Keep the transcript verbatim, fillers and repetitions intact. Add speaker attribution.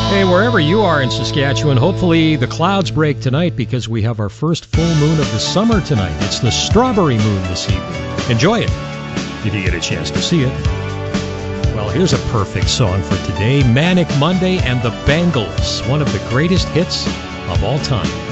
Speaker 1: Hey, wherever you are in Saskatchewan, hopefully the clouds break tonight because we have our first full moon of the summer tonight. It's the strawberry moon this evening. Enjoy it, if you get a chance to see it. Well, here's a perfect song for today. Manic Monday and the Bangles, one of the greatest hits of all time.